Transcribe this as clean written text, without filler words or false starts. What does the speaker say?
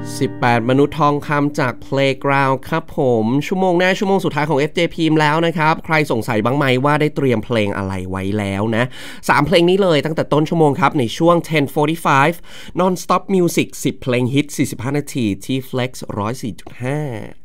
18มนุษย์ทองคำจาก Playground ครับผมชั่วโมงหน้าชั่วโมงสุดท้ายของ FJ พีมแล้วนะครับใครสงสัยบ้างไหมว่าได้เตรียมเพลงอะไรไว้แล้วนะ3เพลงนี้เลยตั้งแต่ต้นชั่วโมงครับในช่วง 10:45 Non Stop Music 10เพลงฮิต45นาทีที่ Flex 104.5